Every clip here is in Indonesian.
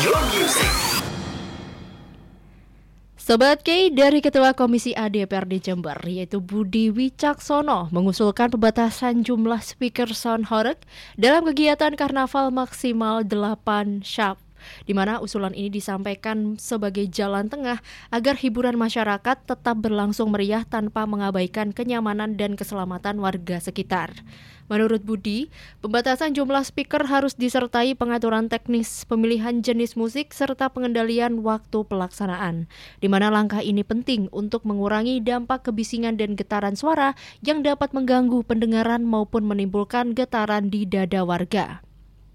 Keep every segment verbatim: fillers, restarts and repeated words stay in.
your music. Sobat K, dari Ketua Komisi A D P R D Jember, yaitu Budi Wicaksono, mengusulkan pembatasan jumlah speaker sound horeg dalam kegiatan karnaval maksimal delapan syaf, di mana usulan ini disampaikan sebagai jalan tengah agar hiburan masyarakat tetap berlangsung meriah tanpa mengabaikan kenyamanan dan keselamatan warga sekitar. Menurut Budi, pembatasan jumlah speaker harus disertai pengaturan teknis, pemilihan jenis musik, serta pengendalian waktu pelaksanaan, di mana langkah ini penting untuk mengurangi dampak kebisingan dan getaran suara yang dapat mengganggu pendengaran maupun menimbulkan getaran di dada warga.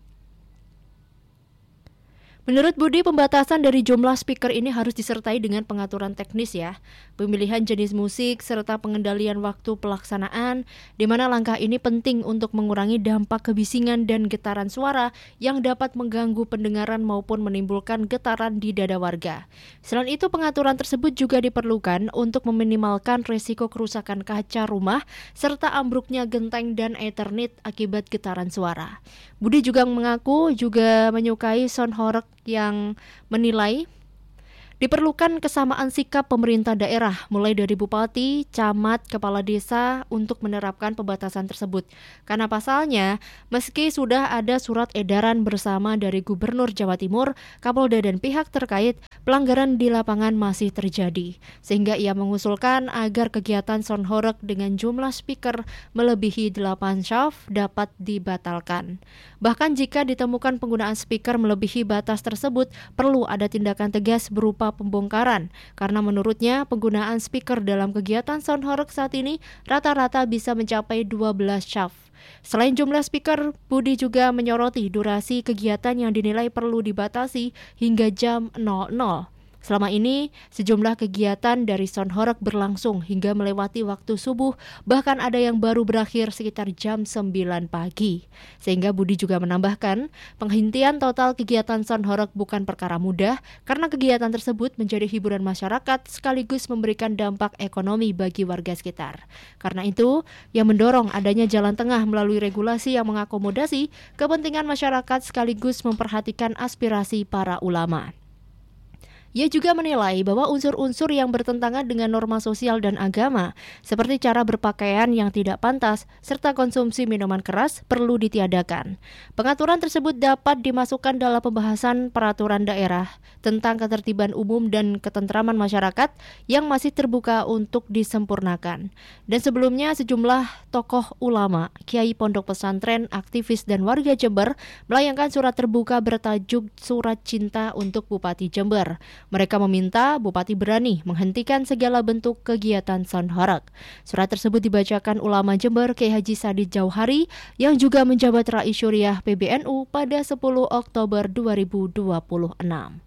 Menurut Budi, pembatasan dari jumlah speaker ini harus disertai dengan pengaturan teknis ya, pemilihan jenis musik, serta pengendalian waktu pelaksanaan, di mana langkah ini penting untuk mengurangi dampak kebisingan dan getaran suara yang dapat mengganggu pendengaran maupun menimbulkan getaran di dada warga. Selain itu, pengaturan tersebut juga diperlukan untuk meminimalkan risiko kerusakan kaca rumah, serta ambruknya genteng dan Ethernet akibat getaran suara. Budi juga mengaku juga menyukai sound horeg yang menilai diperlukan kesamaan sikap pemerintah daerah, mulai dari bupati, camat, kepala desa untuk menerapkan pembatasan tersebut. Karena pasalnya, meski sudah ada surat edaran bersama dari Gubernur Jawa Timur, Kapolda dan pihak terkait, pelanggaran di lapangan masih terjadi. Sehingga ia mengusulkan agar kegiatan sound horeg dengan jumlah speaker melebihi delapan syaf dapat dibatalkan. Bahkan jika ditemukan penggunaan speaker melebihi batas tersebut, perlu ada tindakan tegas berupa pembongkaran, karena menurutnya penggunaan speaker dalam kegiatan sound horeg saat ini rata-rata bisa mencapai dua belas syaf. Selain jumlah speaker, Budi juga menyoroti durasi kegiatan yang dinilai perlu dibatasi hingga jam nol nol. Selama ini, sejumlah kegiatan dari sound horeg berlangsung hingga melewati waktu subuh, bahkan ada yang baru berakhir sekitar jam sembilan pagi. Sehingga Budi juga menambahkan, penghentian total kegiatan sound horeg bukan perkara mudah, karena kegiatan tersebut menjadi hiburan masyarakat sekaligus memberikan dampak ekonomi bagi warga sekitar. Karena itu, ia mendorong adanya jalan tengah melalui regulasi yang mengakomodasi kepentingan masyarakat sekaligus memperhatikan aspirasi para ulama. Ia juga menilai bahwa unsur-unsur yang bertentangan dengan norma sosial dan agama, seperti cara berpakaian yang tidak pantas, serta konsumsi minuman keras, perlu ditiadakan. Pengaturan tersebut dapat dimasukkan dalam pembahasan peraturan daerah tentang ketertiban umum dan ketentraman masyarakat yang masih terbuka untuk disempurnakan. Dan sebelumnya, sejumlah tokoh ulama, kiai pondok pesantren, aktivis, dan warga Jember melayangkan surat terbuka bertajuk Surat Cinta untuk Bupati Jember. Mereka meminta Bupati berani menghentikan segala bentuk kegiatan sound horeg. Surat tersebut dibacakan ulama Jember Kiai Haji Sadid Jauhari yang juga menjabat Rais Syuriah P B N U pada sepuluh Oktober dua ribu dua puluh enam.